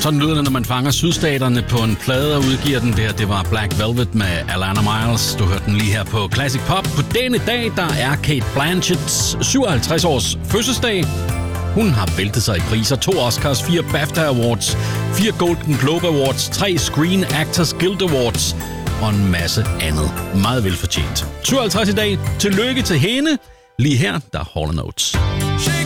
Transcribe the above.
Sådan lyder det, når man fanger sydstaterne på en plade og udgiver den der. Det var Black Velvet med Alana Miles. Du hørte den lige her på Classic Pop. På denne dag, der er Cate Blanchetts 57 års fødselsdag. Hun har væltet sig i priser. 2 Oscars, 4 BAFTA Awards, 4 Golden Globe Awards, 3 Screen Actors Guild Awards og en masse andet. Meget velfortjent. 57 i dag. Tillykke til hende. Lige her, der er Hall & Oates.